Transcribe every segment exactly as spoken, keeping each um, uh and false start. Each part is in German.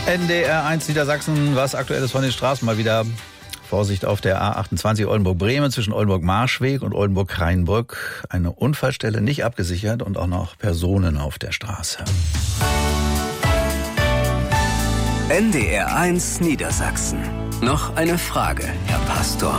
N D R eins Niedersachsen, was Aktuelles von den Straßen mal wieder. Vorsicht auf der A achtundzwanzig Oldenburg-Bremen zwischen Oldenburg-Marschweg und Oldenburg-Rheinburg. Eine Unfallstelle nicht abgesichert und auch noch Personen auf der Straße. N D R eins Niedersachsen. Noch eine Frage, Herr Pastor.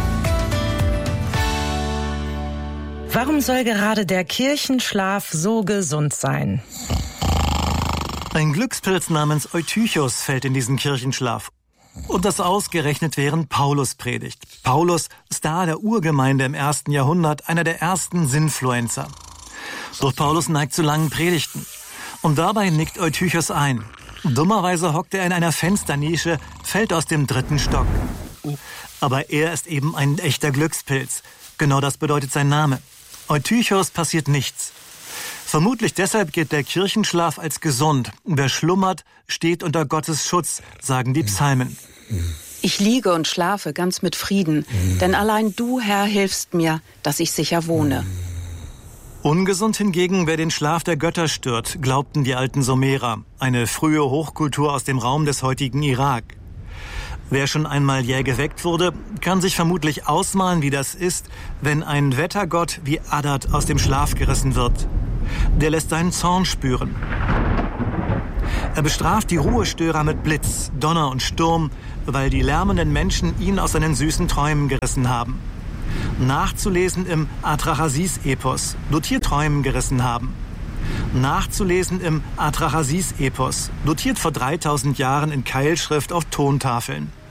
Warum soll gerade der Kirchenschlaf so gesund sein? Ein Glückspilz namens Eutychus fällt in diesen Kirchenschlaf. Und das ausgerechnet während Paulus predigt. Paulus, Star der Urgemeinde im ersten Jahrhundert, einer der ersten Sinfluencer. Doch Paulus neigt zu langen Predigten. Und dabei nickt Eutychus ein. Dummerweise hockt er in einer Fensternische, fällt aus dem dritten Stock. Aber er ist eben ein echter Glückspilz. Genau das bedeutet sein Name. Eutychus passiert nichts. Vermutlich deshalb gilt der Kirchenschlaf als gesund. Wer schlummert, steht unter Gottes Schutz, sagen die Psalmen. Ich liege und schlafe ganz mit Frieden, denn allein du, Herr, hilfst mir, dass ich sicher wohne. Ungesund hingegen, wer den Schlaf der Götter stört, glaubten die alten Sumerer, eine frühe Hochkultur aus dem Raum des heutigen Irak. Wer schon einmal jäh geweckt wurde, kann sich vermutlich ausmalen, wie das ist, wenn ein Wettergott wie Adad aus dem Schlaf gerissen wird. Der lässt seinen Zorn spüren. Er bestraft die Ruhestörer mit Blitz, Donner und Sturm, weil die lärmenden Menschen ihn aus seinen süßen Träumen gerissen haben. Nachzulesen im Atrahasis-Epos, Dotierträumen gerissen haben. Nachzulesen im Atrahasis-Epos, dotiert vor dreitausend Jahren in Keilschrift auf Tontafeln.